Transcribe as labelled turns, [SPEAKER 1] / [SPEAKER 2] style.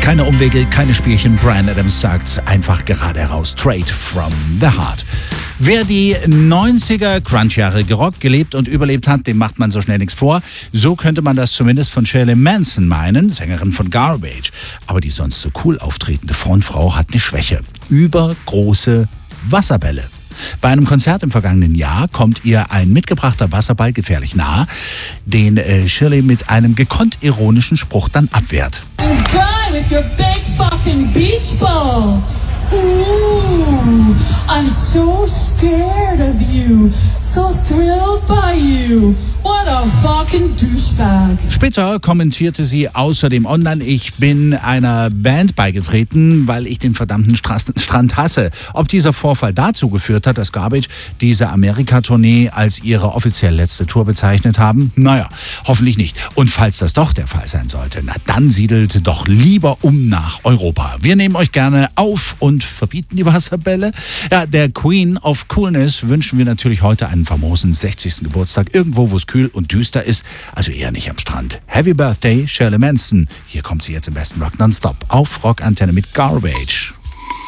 [SPEAKER 1] Keine Umwege, keine Spielchen. Bryan Adams sagt einfach gerade heraus. Straight from the heart. Wer die 90er Grunge-Jahre gerockt, gelebt und überlebt hat, dem macht man so schnell nichts vor. So könnte man das zumindest von Shirley Manson meinen, Sängerin von Garbage. Aber die sonst so cool auftretende Frontfrau hat eine Schwäche. Übergroße Wasserbälle. Bei einem Konzert im vergangenen Jahr kommt ihr ein mitgebrachter Wasserball gefährlich nahe, den Shirley mit einem gekonnt ironischen Spruch dann abwehrt.
[SPEAKER 2] Die with your big fucking beach ball. Ooh, I'm so scared of you, so thrilled by you. What a fucking douchebag.
[SPEAKER 1] Später kommentierte sie außerdem online: Ich bin einer Band beigetreten, weil ich den verdammten Strand hasse. Ob dieser Vorfall dazu geführt hat, dass Garbage diese Amerika-Tournee als ihre offiziell letzte Tour bezeichnet haben? Naja, hoffentlich nicht. Und falls das doch der Fall sein sollte, na dann siedelt doch lieber um nach Europa. Wir nehmen euch gerne auf und verbieten die Wasserbälle. Ja, der Queen of Coolness wünschen wir natürlich heute einen famosen 60. Geburtstag, irgendwo, wo es kühl und düster ist, also eher nicht am Strand. Happy Birthday, Shirley Manson. Hier kommt sie jetzt im besten Rock Nonstop auf Rockantenne mit Garbage.